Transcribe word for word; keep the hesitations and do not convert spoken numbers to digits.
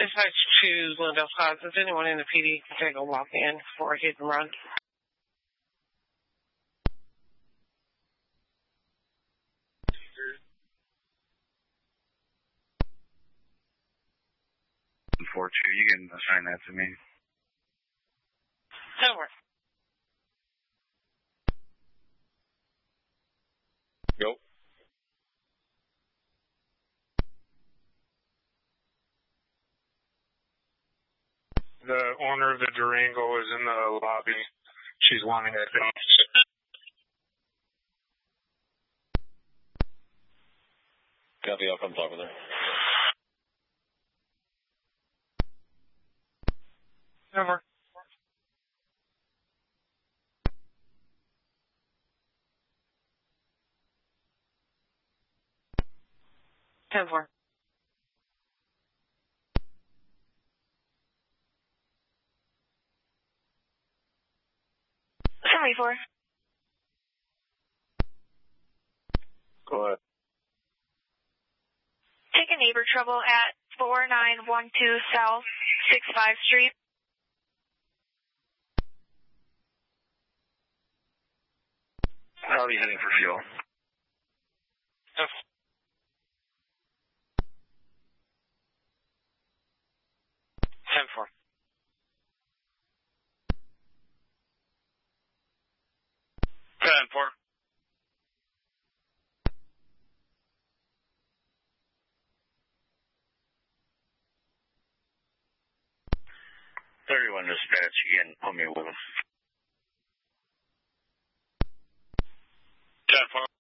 Dispatch to Glendale Scott. Does anyone in the P D can take a walk in for a hit and run? four two, you can assign that to me. Over. Go. The owner of the Durango is in the lobby. She's wanting it fixed. Copy, I'll come talk with her. Over. ten four. seventy-four. Go ahead. Take a neighbor trouble at four nine one two South sixty-fifth Street. I'll be heading for fuel. ten four. ten four. thirty-one dispatch, you can put me with them. ten four.